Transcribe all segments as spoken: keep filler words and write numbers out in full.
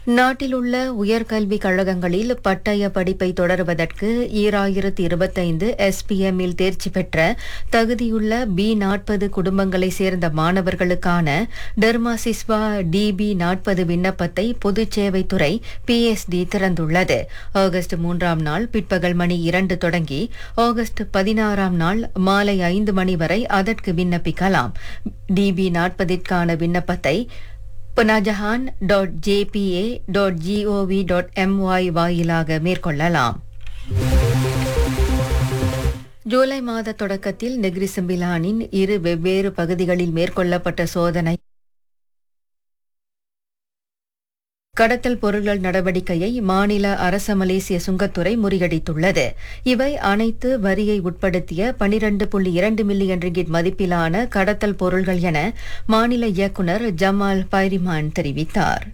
நாட்டில் உள்ள உயர்கல்விக் கழகங்களில் பட்டய படிப்பை தொடருவதற்கு ஈராயிரத்து இருபத்தைந்து எஸ்பிஎம்மில் தேர்ச்சி பெற்ற தகுதியுள்ள பி நாற்பது குடும்பங்களைச் சேர்ந்த மாணவர்களுக்கான டெர்மாசிஸ்வா டிபி நாற்பது விண்ணப்பத்தை பொதுச் சேவைத்துறை பிஎஸ்டி திறந்துள்ளது. ஆகஸ்ட் மூன்றாம் நாள் பிற்பகல் மணி இரண்டு தொடங்கி ஆகஸ்ட் பதினாறாம் நாள் மாலை ஐந்து மணி வரை அதற்கு விண்ணப்பிக்கலாம். டிபி நாற்பதிற்கான விண்ணப்பத்தை பனாஜஹான் dot JBA dot gov dot MY வாயிலாக மேற்கொள்ளலாம். ஜூலை மாத தொடக்கத்தில் நெகிரி செம்பிலானின் இரு வெவ்வேறு பகுதிகளில் மேற்கொள்ளப்பட்ட சோதனை கடத்தல் பொருட்கள் நடவடிக்கையை மாநில அரச மலேசிய சுங்கத்துறை முறியடித்துள்ளது. இவை அனைத்து வரியை உட்படுத்திய பனிரண்டு புள்ளி இரண்டு மில்லியன் ரிங்கிட் மதிப்பிலான கடத்தல் பொருள்கள் என மாநில இயக்குநர் ஜமால் பைரிமான் தெரிவித்தார்.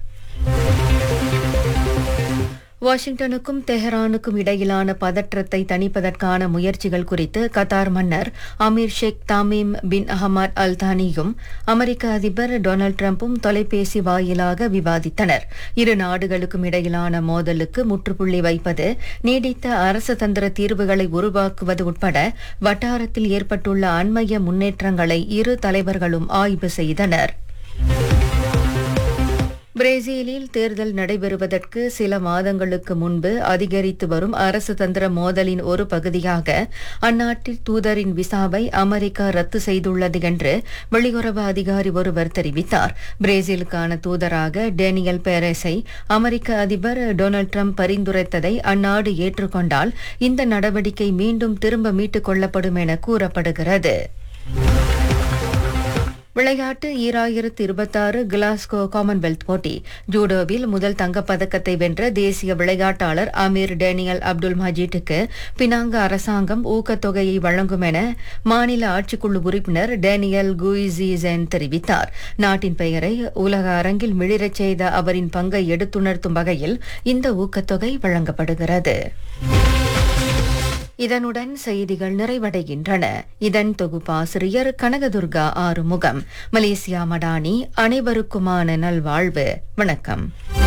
வாஷிங்டனுக்கும் தெஹரானுக்கும் இடையிலான பதற்றத்தை தணிப்பதற்கான முயற்சிகள் குறித்து கத்தார் மன்னர் அமீர் ஷேக் தாமீம் பின் அஹமத் அல் தானியும் அமெரிக்க அதிபர் டொனால்டு டிரம்பும் தொலைபேசி வாயிலாக விவாதித்தனர். இரு நாடுகளுக்கும் இடையிலான மோதலுக்கு முற்றுப்புள்ளி வைப்பது, நீடித்த அரசதந்திர தீர்வுகளை உருவாக்குவது உட்பட வட்டாரத்தில் ஏற்பட்டுள்ள அண்மைய முன்னேற்றங்களை இரு தலைவர்களும் ஆய்வு செய்தனர். பிரேசிலில் தேர்தல் நடைபெறுவதற்கு சில மாதங்களுக்கு முன்பு அதிகரித்து வரும் அரசு தந்திர மோதலின் ஒரு பகுதியாக அந்நாட்டில் தூதரின் விசாவை அமெரிக்கா ரத்து செய்துள்ளது என்று வெளியுறவு அதிகாரி ஒருவர் தெரிவித்தார். பிரேசிலுக்கான தூதராக டேனியல் பெரேஸை அமெரிக்க அதிபர் டொனால்டு டிரம்ப் பரிந்துரைத்ததை அந்நாடு ஏற்றுக்கொண்டால் இந்த நடவடிக்கை மீண்டும் திரும்ப மீட்டுக் கொள்ளப்படும் என கூறப்படுகிறது. விளையாட்டு ஈராயிரத்து இருபத்தாறு கிளாஸ்கோ காமன்வெல்த் போட்டி. ஜூடோவில் முதல் தங்கப்பதக்கத்தை வென்ற தேசிய விளையாட்டாளர் அமீர் டேனியல் அப்துல் மஜீட்டுக்கு பினாங்க அரசாங்கம் ஊக்கத்தொகையை வழங்கும் என மாநில ஆட்சிக்குழு உறுப்பினர் டேனியல் குயிசிசென் தெரிவித்தார். நாட்டின் பெயரை உலக அரங்கில் மிளிரச் செய்த அவரின் பங்கை எடுத்துணர்த்தும் வகையில் இந்த ஊக்கத்தொகை வழங்கப்படுகிறது. இதனுடன் செய்திகள் நிறைவடைகின்றன. இதன் தொகுப்பாசிரியர் கனகதுர்கா ஆறுமுகம். மலேசியா மடானி. அனைவருக்குமான நல்வாழ்வு. வணக்கம்.